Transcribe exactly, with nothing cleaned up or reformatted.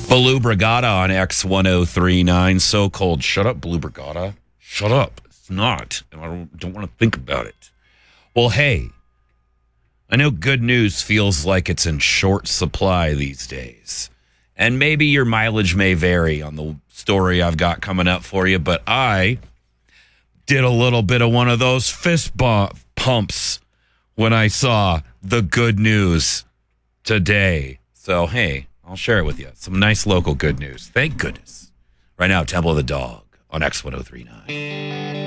Blue Brigada on X ten thirty-nine. So cold. Shut up, Blue Brigada. Shut up. It's not. I don't, don't want to think about it. Well, hey, I know good news feels like it's in short supply these days. And maybe your mileage may vary on the story I've got coming up for you, but I did a little bit of one of those fist bump pumps when I saw the good news today. So, hey, I'll share it with you. Some nice local good news. Thank goodness. Right now, Temple of the Dog on X ten thirty-nine.